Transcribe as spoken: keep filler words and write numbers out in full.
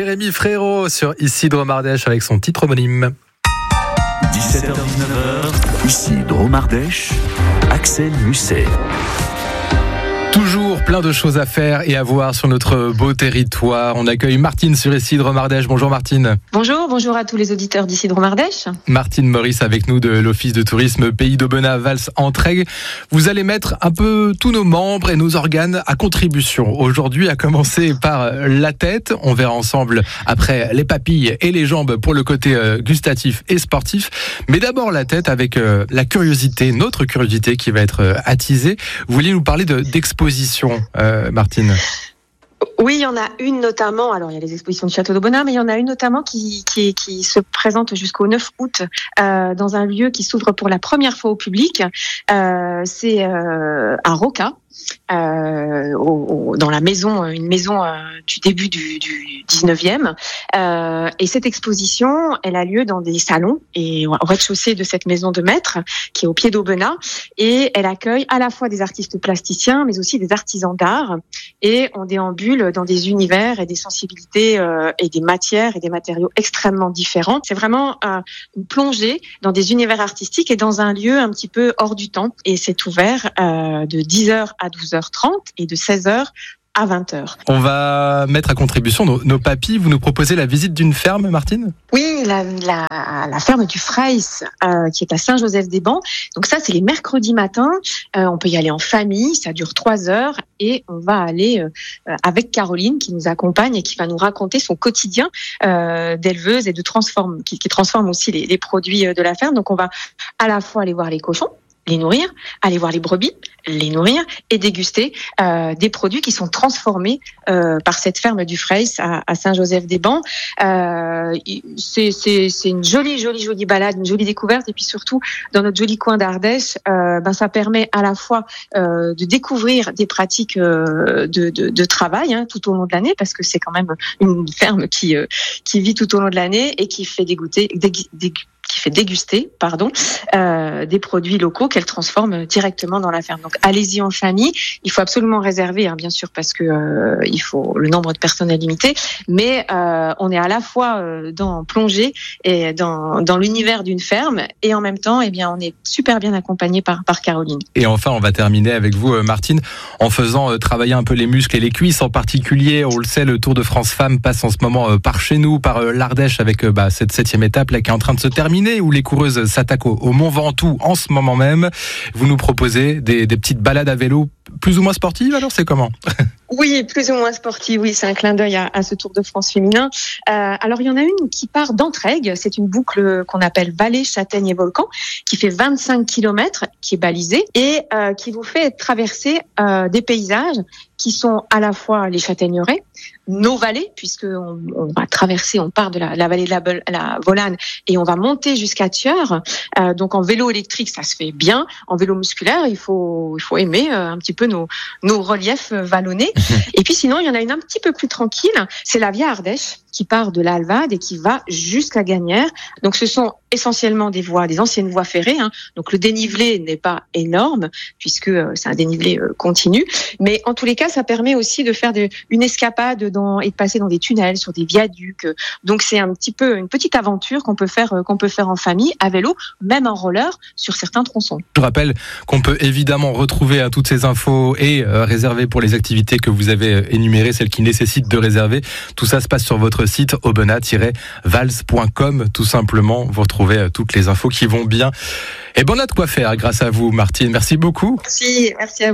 Jérémy Frérot sur Ici Dromardèche avec son titre homonyme. dix-sept heures dix-neuf heures, ici Dromardèche, Axel Musset. Toujours plein de choses à faire et à voir sur notre beau territoire. On accueille Martine sur Ici Dromardèche. Bonjour Martine. Bonjour, bonjour à tous les auditeurs d'Ici Dromardèche. Martine Maurice avec nous de l'Office de tourisme Pays d'Aubenas, Vals, Entraigues. Vous allez mettre un peu tous nos membres et nos organes à contribution. Aujourd'hui, à commencer par la tête. On verra ensemble après les papilles et les jambes pour le côté gustatif et sportif. Mais d'abord la tête avec la curiosité, notre curiosité qui va être attisée. Vous vouliez nous parler de, d'exposition. Euh, Martine. Oui, il y en a une notamment, alors il y a les expositions de Château d'Aubenas, mais il y en a une notamment qui, qui, qui se présente jusqu'au neuf août euh, dans un lieu qui s'ouvre pour la première fois au public. Euh, c'est euh, à Roca. Euh, au, au, dans la maison, une maison euh, du début du, du dix-neuvième. Euh, et cette exposition, elle a lieu dans des salons et au rez-de-chaussée de cette maison de maître qui est au pied d'Aubenas. Et elle accueille à la fois des artistes plasticiens, mais aussi des artisans d'art. Et on déambule dans des univers et des sensibilités euh, et des matières et des matériaux extrêmement différents. C'est vraiment euh, une plongée dans des univers artistiques et dans un lieu un petit peu hors du temps. Et c'est ouvert euh, de dix heures à douze heures trente et de seize heures à vingt heures. On va mettre à contribution nos, nos papilles. Vous nous proposez la visite d'une ferme, Martine ? Oui, la, la, la ferme du Freis, euh, qui est à Saint-Joseph-des-Bancs. Donc ça, c'est les mercredis matins. Euh, on peut y aller en famille, ça dure trois heures. Et on va aller euh, avec Caroline, qui nous accompagne et qui va nous raconter son quotidien euh, d'éleveuse et de transforme, qui, qui transforme aussi les, les produits de la ferme. Donc on va à la fois aller voir les cochons, les nourrir, aller voir les brebis, les nourrir et déguster euh, des produits qui sont transformés euh, par cette ferme du Freis à, à Saint-Joseph-des-Bancs. Euh, c'est, c'est, c'est une jolie, jolie, jolie balade, une jolie découverte. Et puis surtout, dans notre joli coin d'Ardèche, euh, ben ça permet à la fois euh, de découvrir des pratiques euh, de, de, de travail hein, tout au long de l'année, parce que c'est quand même une ferme qui euh, qui vit tout au long de l'année et qui fait dégoûter, dégu, dégu, qui fait déguster, pardon, euh, des produits locaux qu'elle transforme directement dans la ferme. Donc, allez-y en famille. Il faut absolument réserver, hein, bien sûr, parce que euh, il faut le nombre de personnes est limité. Mais euh, on est à la fois euh, dans plongée et dans dans l'univers d'une ferme, et en même temps, eh bien, on est super bien accompagné par par Caroline. Et enfin, on va terminer avec vous, Martine, en faisant euh, travailler un peu les muscles et les cuisses, en particulier. On le sait, le Tour de France Femmes passe en ce moment euh, par chez nous, par euh, l'Ardèche, avec euh, bah, cette septième étape là qui est en train de se terminer, où les coureuses s'attaquent au, au Mont Ventoux en ce moment même. Vous nous proposez des, des petites balades à vélo plus ou moins sportives, alors c'est comment ? Oui, plus ou moins sportive, oui, c'est un clin d'œil à, à ce Tour de France féminin. Euh, alors, il y en a une qui part d'Entraigues, c'est une boucle qu'on appelle Vallée, Châtaigne et Volcan, qui fait vingt-cinq kilomètres, qui est balisée, et euh, qui vous fait traverser euh, des paysages qui sont à la fois les châtaigneraies, nos vallées, puisque on, on va traverser, on part de la, la vallée de la, la Volane et on va monter jusqu'à Thieur. Euh, donc en vélo électrique, ça se fait bien. En vélo musculaire, il faut, il faut aimer euh, un petit peu nos, nos reliefs vallonnés. Et puis sinon, il y en a une un petit peu plus tranquille, c'est la Via Ardèche, qui part de l'Alvade et qui va jusqu'à Gagnères. Donc ce sont essentiellement des voies, des anciennes voies ferrées. Hein. Donc le dénivelé n'est pas énorme, puisque euh, c'est un dénivelé euh, continu. Mais en tous les cas, ça permet aussi de faire de, une escapade dans, et de passer dans des tunnels, sur des viaducs. Donc c'est un petit peu une petite aventure qu'on peut faire, qu'on peut faire en famille, à vélo, même en roller, sur certains tronçons. Je rappelle qu'on peut évidemment retrouver hein, toutes ces infos et euh, réserver pour les activités que vous avez énumérées, celles qui nécessitent de réserver. Tout ça se passe sur votre site aubenas tiret vals point com, tout simplement. Vous retrouvez euh, toutes les infos qui vont bien. Et bon, on a de quoi faire grâce à vous, Martine. Merci beaucoup. Merci, merci à vous.